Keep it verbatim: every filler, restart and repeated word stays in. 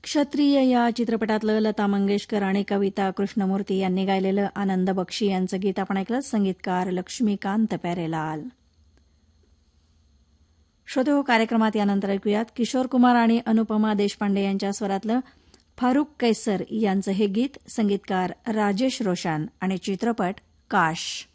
क्षत्रिय या चित्रपटातलं लता मंगेशकर आणि कविता कृष्णमूर्ती यांनी गायलेलं आनंद बक्षी यांचं गीत आपण ऐकलं. संगीतकार लक्ष्मीकांत प्यारेलाल. श्रोतो, कार्यक्रमात यानंतर ऐकूयात किशोर कुमार आणि अनुपमा देशपांडे यांच्या स्वरातलं फारुख कैसर यांचं हे गीत. संगीतकार राजेश रोशन आणि चित्रपट काश.